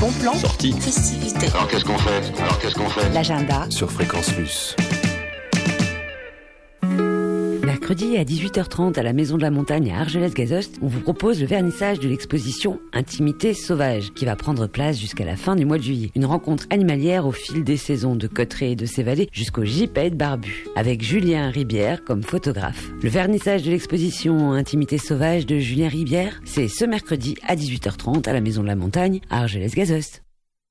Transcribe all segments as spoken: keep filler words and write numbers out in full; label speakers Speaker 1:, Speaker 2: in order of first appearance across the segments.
Speaker 1: Bon plan.
Speaker 2: Sortie.
Speaker 1: Festivité.
Speaker 2: Alors qu'est-ce qu'on fait Alors qu'est-ce qu'on fait
Speaker 1: L'agenda.
Speaker 3: Sur Fréquence Plus.
Speaker 4: Mercredi à dix-huit heures trente à la Maison de la Montagne à Argelès-Gazost, on vous propose le vernissage de l'exposition Intimité sauvage qui va prendre place jusqu'à la fin du mois de juillet. Une rencontre animalière au fil des saisons de Cotterêts et de ses vallées jusqu'au gypaète barbu, avec Julien Ribière comme photographe. Le vernissage de l'exposition Intimité sauvage de Julien Ribière, c'est ce mercredi à dix-huit heures trente à la Maison de la Montagne à Argelès-Gazost.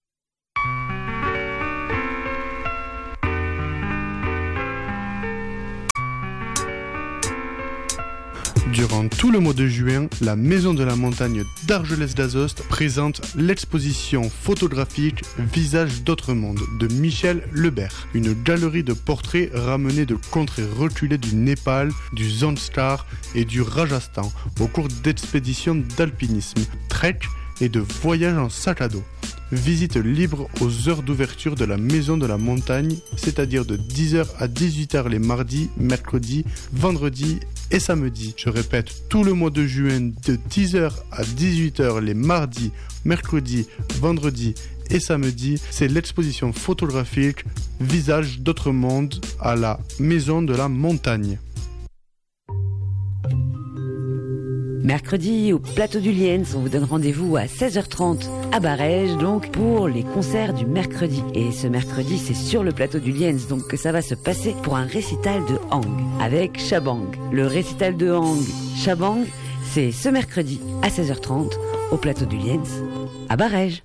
Speaker 5: Durant tout le mois de juin, la Maison de la Montagne d'Argelès-Gazost présente l'exposition photographique Visages d'autres mondes de Michel Lebert, une galerie de portraits ramenés de contrées reculées du Népal, du Zanskar et du Rajasthan au cours d'expéditions d'alpinisme, trek et de voyages en sac à dos. Visite libre aux heures d'ouverture de la Maison de la Montagne, c'est-à-dire de dix heures à dix-huit heures les mardis, mercredis, vendredis et samedis. Je répète, tout le mois de juin de dix heures à dix-huit heures les mardis, mercredis, vendredis et samedis, c'est l'exposition photographique Visages d'autres mondes à la Maison de la Montagne.
Speaker 4: Mercredi, au plateau du Liens, on vous donne rendez-vous à seize heures trente à Barège, donc pour les concerts du mercredi. Et ce mercredi, c'est sur le plateau du Liens, donc que ça va se passer pour un récital de Hang avec Shabang. Le récital de Hang Shabang, c'est ce mercredi à seize heures trente au plateau du Liens à Barège.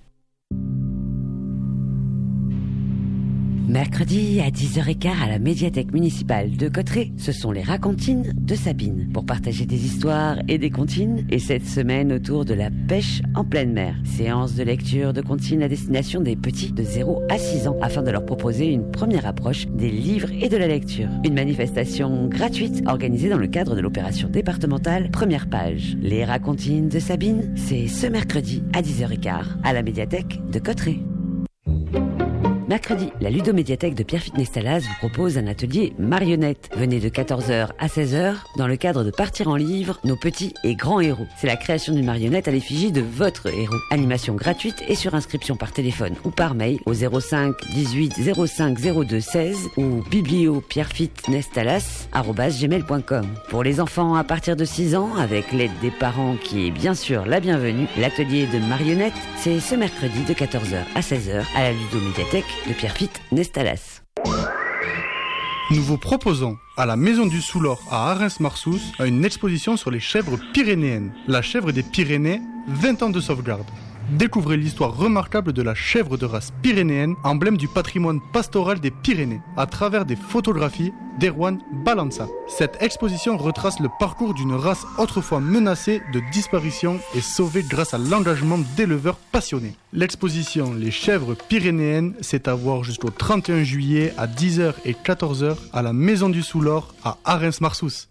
Speaker 4: Mercredi à dix heures quinze à la médiathèque municipale de Cotterêts, ce sont les racontines de Sabine pour partager des histoires et des comptines, et cette semaine autour de la pêche en pleine mer. Séance de lecture de comptines à destination des petits de zéro à six ans afin de leur proposer une première approche des livres et de la lecture. Une manifestation gratuite organisée dans le cadre de l'opération départementale Première Page. Les racontines de Sabine, c'est ce mercredi à dix heures quinze à la médiathèque de Cotterêts. Mercredi, la ludomédiathèque de Pierrefitte Nestalas vous propose un atelier marionnette. Venez de quatorze heures à seize heures dans le cadre de Partir en livre, nos petits et grands héros. C'est la création d'une marionnette à l'effigie de votre héros. Animation gratuite et sur inscription par téléphone ou par mail au zéro cinq dix-huit zéro cinq zéro deux seize ou biblio pierrefitte nestalas arobase gmail point com. Pour les enfants à partir de six ans, avec l'aide des parents qui est bien sûr la bienvenue, l'atelier de marionnette, c'est ce mercredi de quatorze heures à seize heures à la ludomédiathèque de Pierrefitte Nestalas.
Speaker 5: Nous vous proposons à la Maison du Soulor à Arens-Marsous une exposition sur les chèvres pyrénéennes. La chèvre des Pyrénées, vingt ans de sauvegarde. Découvrez l'histoire remarquable de la chèvre de race pyrénéenne, emblème du patrimoine pastoral des Pyrénées, à travers des photographies d'Erwan Balança. Cette exposition retrace le parcours d'une race autrefois menacée de disparition et sauvée grâce à l'engagement d'éleveurs passionnés. L'exposition Les chèvres pyrénéennes, c'est à voir jusqu'au trente et un juillet à dix heures et quatorze heures à la Maison du Soulor à Arens-Marsous.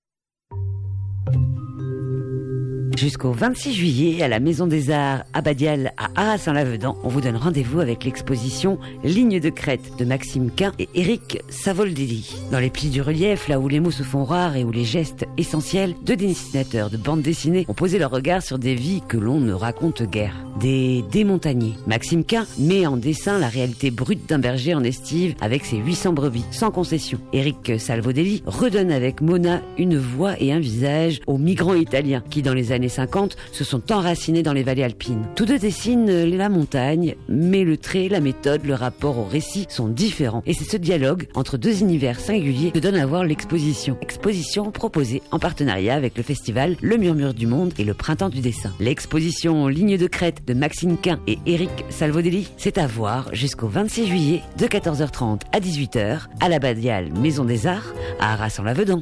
Speaker 4: Jusqu'au vingt-six juillet, à la Maison des Arts Abadial à Arras-en-Lavedan, on vous donne rendez-vous avec l'exposition Ligne de crête de Maxime Quin et Eric Savoldelli. Dans les plis du relief, là où les mots se font rares et où les gestes essentiels, deux dessinateurs de bande dessinée ont posé leur regard sur des vies que l'on ne raconte guère. Des démontagnés. Maxime Quin met en dessin la réalité brute d'un berger en estive avec ses huit cents brebis, sans concession. Eric Salvodelli redonne avec Mona une voix et un visage aux migrants italiens qui, dans les années cinquante, se sont enracinés dans les vallées alpines. Tous deux dessinent la montagne, mais le trait, la méthode, le rapport au récit sont différents. Et c'est ce dialogue entre deux univers singuliers que donne à voir l'exposition. Exposition proposée en partenariat avec le festival Le Murmure du Monde et le Printemps du Dessin. L'exposition Ligne de crête de Maxime Quin et Eric Salvodelli, c'est à voir jusqu'au vingt-six juillet de quatorze heures trente à dix-huit heures à la Badiale Maison des Arts à Arras-en-Lavedan.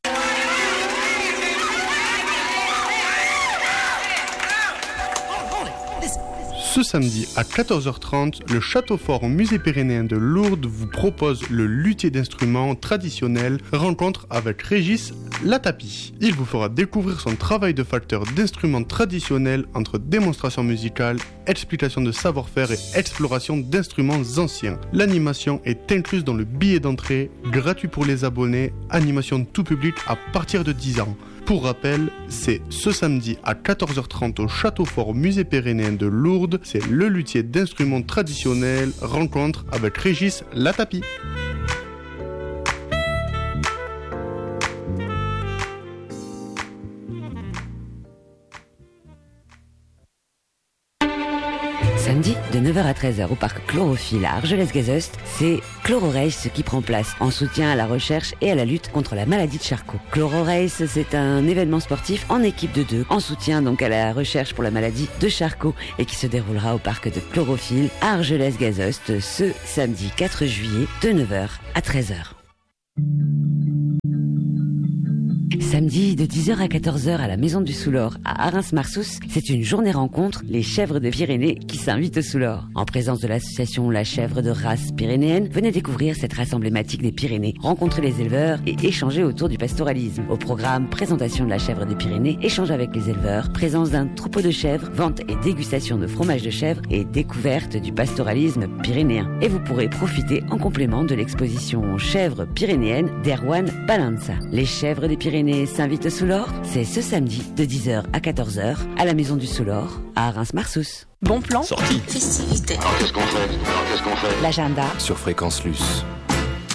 Speaker 5: Ce samedi à quatorze heures trente, le Château Fort au Musée Pyrénéen de Lourdes vous propose le luthier d'instruments traditionnel rencontre avec Régis Latapi. Il vous fera découvrir son travail de facteur d'instruments traditionnels entre démonstration musicale, explication de savoir-faire et exploration d'instruments anciens. L'animation est incluse dans le billet d'entrée, gratuit pour les abonnés, animation tout public à partir de dix ans. Pour rappel, c'est ce samedi à quatorze heures trente au Château Fort Musée Pyrénéen de Lourdes. C'est le luthier d'instruments traditionnels, rencontre avec Régis Latapi.
Speaker 4: Samedi, de neuf heures à treize heures au parc Chlorophylle à Argelès-Gazost, c'est Chlororace qui prend place en soutien à la recherche et à la lutte contre la maladie de Charcot. Chlororace, c'est un événement sportif en équipe de deux, en soutien donc à la recherche pour la maladie de Charcot et qui se déroulera au parc de Chlorophylle à Argelès-Gazost ce samedi quatre juillet de neuf heures à treize heures. Samedi, de dix heures à quatorze heures à la Maison du Soulor à Arins-Marsous, c'est une journée rencontre, les chèvres de Pyrénées qui s'invitent au Soulor. En présence de l'association La Chèvre de Race Pyrénéenne, venez découvrir cette race emblématique des Pyrénées, rencontrer les éleveurs et échanger autour du pastoralisme. Au programme, présentation de la chèvre des Pyrénées, échange avec les éleveurs, présence d'un troupeau de chèvres, vente et dégustation de fromage de chèvre et découverte du pastoralisme pyrénéen. Et vous pourrez profiter en complément de l'exposition Chèvres pyrénéennes d'Erwan Balanza. Les chèvres des Pyrénées s'invite au Soulor, c'est ce samedi de dix heures à quatorze heures à la Maison du Soulor à Reims-Marsous.
Speaker 1: Bon plan.
Speaker 2: Sortie.
Speaker 1: Festivité.
Speaker 2: Alors qu'est-ce qu'on fait Alors qu'est-ce qu'on fait
Speaker 1: L'agenda
Speaker 3: sur Fréquence Luce.